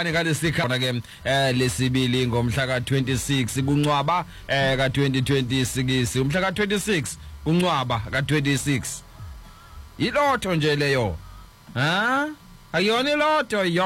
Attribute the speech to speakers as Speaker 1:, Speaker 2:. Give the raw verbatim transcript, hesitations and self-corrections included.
Speaker 1: Polokwane ngalesikhathi ke eh lesibili ngomhla ka twenty-six kuNcwaba eh ka twenty twenty-six umhla ka twenty-six kuNcwaba ka twenty-six. Ilotho nje leyo. Ha? Ayona ilotho.